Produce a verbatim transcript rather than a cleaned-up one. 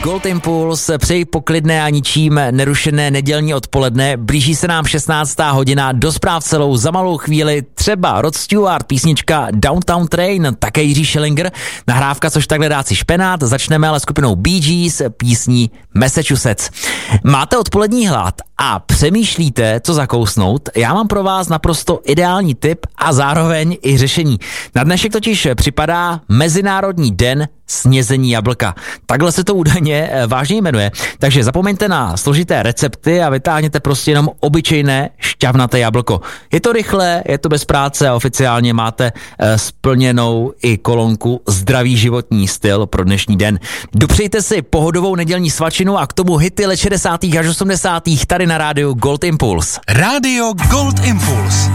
Gold Impulse, přeji poklidné a ničím nerušené nedělní odpoledne. Blíží se nám šestnáctá hodina, do zpráv celou za malou chvíli třeba Rod Stewart, písnička Downtown Train, také Jiří Schillinger, nahrávka, což takhle dá si špenát. Začneme ale skupinou Bee Gees, písní Massachusetts. Máte odpolední hlad a přemýšlíte, co zakousnout? Já mám pro vás naprosto ideální tip a zároveň i řešení. Na dnešek totiž připadá Mezinárodní den snězení jablka. Takhle se to údajně vážně jmenuje. Takže zapomeňte na složité recepty a vytáhněte prostě jenom obyčejné šťavnaté jablko. Je to rychlé, je to bez práce a oficiálně máte e, splněnou i kolonku zdravý životní styl pro dnešní den. Dopřejte si pohodovou nedělní svačinu a k tomu hity let šedesátých až osmdesátých tady na rádiu Gold Impulse. Rádio Gold Impulse.